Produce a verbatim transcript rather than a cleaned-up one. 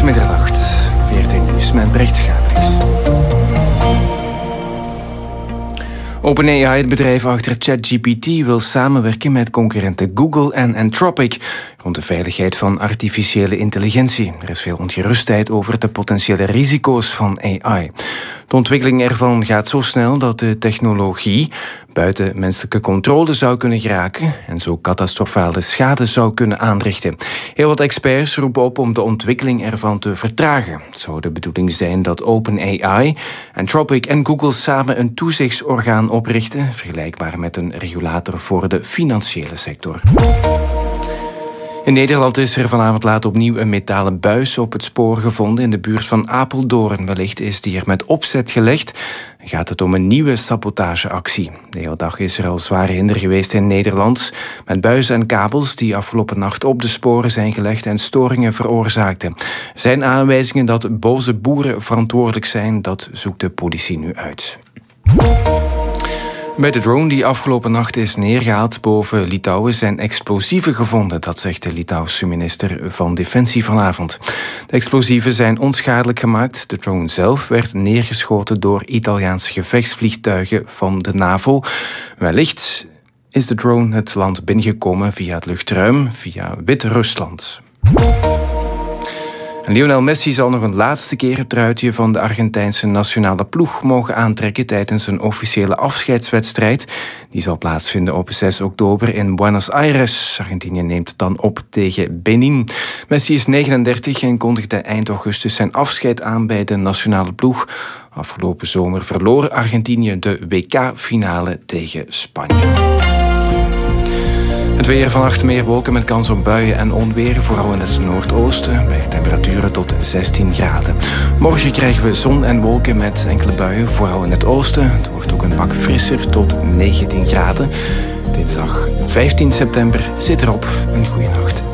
is middernacht. V R T Nieuws met Brecht Schabrings. OpenAI, het bedrijf achter ChatGPT, wil samenwerken met concurrenten Google en Anthropic rond de veiligheid van artificiële intelligentie. Er is veel ongerustheid over de potentiële risico's van A I. De ontwikkeling ervan gaat zo snel dat de technologie buiten menselijke controle zou kunnen geraken en zo catastrofale schade zou kunnen aanrichten. Heel wat experts roepen op om de ontwikkeling ervan te vertragen. Het zou de bedoeling zijn dat OpenAI, Anthropic en Google samen een toezichtsorgaan oprichten, vergelijkbaar met een regulator voor de financiële sector. In Nederland is er vanavond laat opnieuw een metalen buis op het spoor gevonden in de buurt van Apeldoorn. Wellicht is die er met opzet gelegd. Gaat het om een nieuwe sabotageactie. De hele dag is er al zware hinder geweest in Nederland, met buizen en kabels die afgelopen nacht op de sporen zijn gelegd en storingen veroorzaakten. Er zijn aanwijzingen dat boze boeren verantwoordelijk zijn. Dat zoekt de politie nu uit. Bij de drone die afgelopen nacht is neergehaald boven Litouwen zijn explosieven gevonden. Dat zegt de Litouwse minister van Defensie vanavond. De explosieven zijn onschadelijk gemaakt. De drone zelf werd neergeschoten door Italiaanse gevechtsvliegtuigen van de NAVO. Wellicht is de drone het land binnengekomen via het luchtruim, via Wit-Rusland. Lionel Messi zal nog een laatste keer het truitje van de Argentijnse nationale ploeg mogen aantrekken tijdens een officiële afscheidswedstrijd. Die zal plaatsvinden op zes oktober in Buenos Aires. Argentinië neemt het dan op tegen Benin. Messi is negenendertig en kondigde eind augustus zijn afscheid aan bij de nationale ploeg. Afgelopen zomer verloor Argentinië de W K-finale tegen Spanje. Het weer: vannacht meer wolken met kans op buien en onweer, vooral in het noordoosten, bij temperaturen tot zestien graden. Morgen krijgen we zon en wolken met enkele buien, vooral in het oosten. Het wordt ook een pak frisser tot negentien graden. Dinsdag vijftien september zit erop. Een goeie nacht.